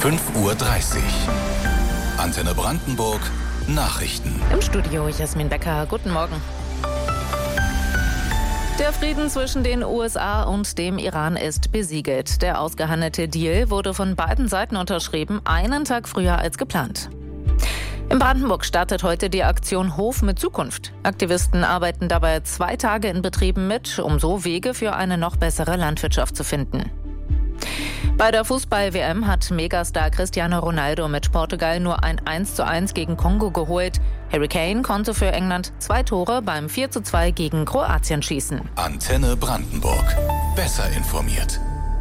5:30 Uhr. Antenne Brandenburg. Nachrichten. Im Studio Jasmin Becker. Guten Morgen. Der Frieden zwischen den USA und dem Iran ist besiegelt. Der ausgehandelte Deal wurde von beiden Seiten unterschrieben, einen Tag früher als geplant. In Brandenburg startet heute die Aktion Hof mit Zukunft. Aktivisten arbeiten dabei 2 Tage in Betrieben mit, um so Wege für eine noch bessere Landwirtschaft zu finden. Bei der Fußball-WM hat Megastar Cristiano Ronaldo mit Portugal nur ein 1:1 gegen Kongo geholt. Harry Kane konnte für England 2 Tore beim 4:2 gegen Kroatien schießen. Antenne Brandenburg. Besser informiert.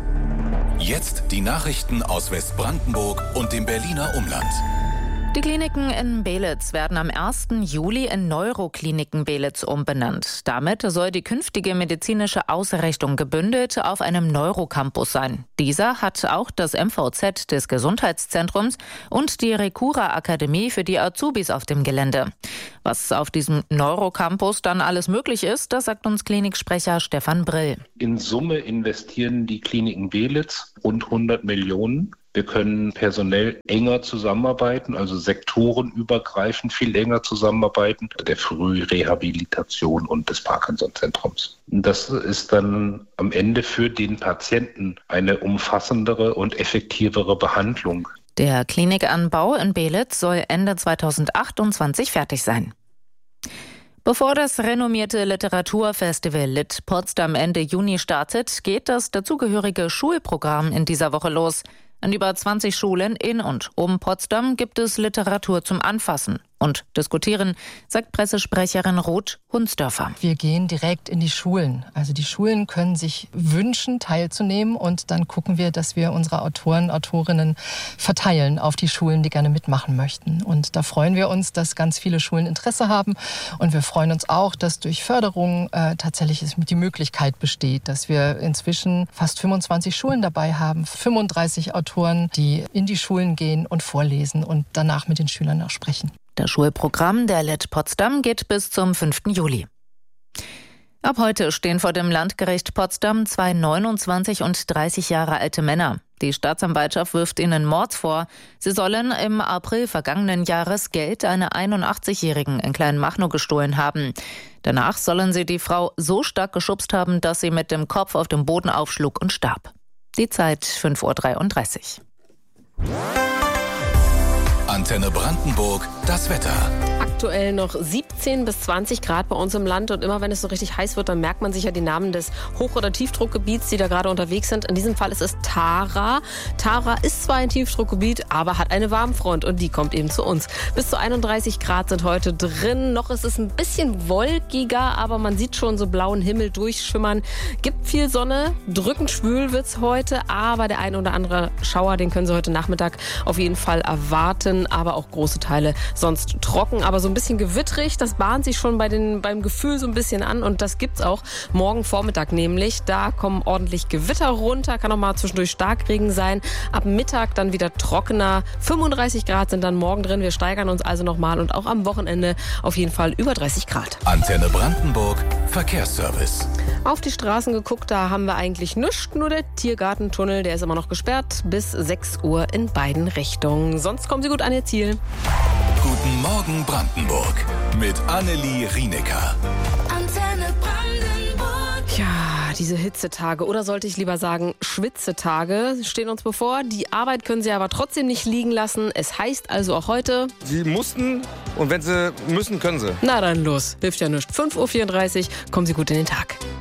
Jetzt die Nachrichten aus Westbrandenburg und dem Berliner Umland. Die Kliniken in Beelitz werden am 1. Juli in Neurokliniken Beelitz umbenannt. Damit soll die künftige medizinische Ausrichtung gebündelt auf einem Neurocampus sein. Dieser hat auch das MVZ des Gesundheitszentrums und die Recura-Akademie für die Azubis auf dem Gelände. Was auf diesem Neurocampus dann alles möglich ist, das sagt uns Kliniksprecher Stefan Brill. In Summe investieren die Kliniken Beelitz rund 100 Millionen. Wir können personell enger zusammenarbeiten, also sektorenübergreifend viel enger zusammenarbeiten, der Frührehabilitation und des Parkinson-Zentrums. Das ist dann am Ende für den Patienten eine umfassendere und effektivere Behandlung. Der Klinikanbau in Beelitz soll Ende 2028 fertig sein. Bevor das renommierte Literaturfestival Lit Potsdam Ende Juni startet, geht das dazugehörige Schulprogramm in dieser Woche los. An über 20 Schulen in und um Potsdam gibt es Literatur zum Anfassen und Diskutieren, sagt Pressesprecherin Ruth Hunsdörfer. Wir gehen direkt in die Schulen. Also die Schulen können sich wünschen, teilzunehmen, und dann gucken wir, dass wir unsere Autoren, Autorinnen verteilen auf die Schulen, die gerne mitmachen möchten. Und da freuen wir uns, dass ganz viele Schulen Interesse haben, und wir freuen uns auch, dass durch Förderung tatsächlich die Möglichkeit besteht, dass wir inzwischen fast 25 Schulen dabei haben, 35 Autoren, die in die Schulen gehen und vorlesen und danach mit den Schülern auch sprechen. Das Schulprogramm der Lit Potsdam geht bis zum 5. Juli. Ab heute stehen vor dem Landgericht Potsdam 2 29 und 30 Jahre alte Männer. Die Staatsanwaltschaft wirft ihnen Mord vor. Sie sollen im April vergangenen Jahres Geld einer 81-Jährigen in Kleinmachnow gestohlen haben. Danach sollen sie die Frau so stark geschubst haben, dass sie mit dem Kopf auf dem Boden aufschlug und starb. Die Zeit 5:33 Uhr. Antenne Brandenburg, das Wetter. Aktuell noch 17 bis 20 Grad bei uns im Land, und immer wenn es so richtig heiß wird, dann merkt man sich ja die Namen des Hoch- oder Tiefdruckgebiets, die da gerade unterwegs sind. In diesem Fall ist es Tara. Tara ist zwar ein Tiefdruckgebiet, aber hat eine Warmfront, und die kommt eben zu uns. Bis zu 31 Grad sind heute drin. Noch ist es ein bisschen wolkiger, aber man sieht schon so blauen Himmel durchschimmern. Gibt viel Sonne, drückend schwül wird's heute, aber der ein oder andere Schauer, den können Sie heute Nachmittag auf jeden Fall erwarten. Aber auch große Teile sonst trocken, aber so ein bisschen gewitterig. Das bahnt sich schon beim Gefühl so ein bisschen an, und das gibt's auch morgen Vormittag nämlich. Da kommen ordentlich Gewitter runter, kann auch mal zwischendurch Starkregen sein. Ab Mittag dann wieder trockener. 35 Grad sind dann morgen drin. Wir steigern uns also nochmal, und auch am Wochenende auf jeden Fall über 30 Grad. Antenne Brandenburg, Verkehrsservice. Auf die Straßen geguckt, da haben wir eigentlich nichts. Nur der Tiergartentunnel, der ist immer noch gesperrt bis 6 Uhr in beiden Richtungen. Sonst kommen Sie gut an Ihr Ziel. Guten Morgen Brandenburg mit Annelie Rienecker. Antenne Brandenburg. Ja, diese Hitzetage, oder sollte ich lieber sagen Schwitzetage, stehen uns bevor. Die Arbeit können Sie aber trotzdem nicht liegen lassen. Es heißt also auch heute: Sie mussten, und wenn Sie müssen, können Sie. Na dann los, hilft ja nichts. 5:34 Uhr, kommen Sie gut in den Tag.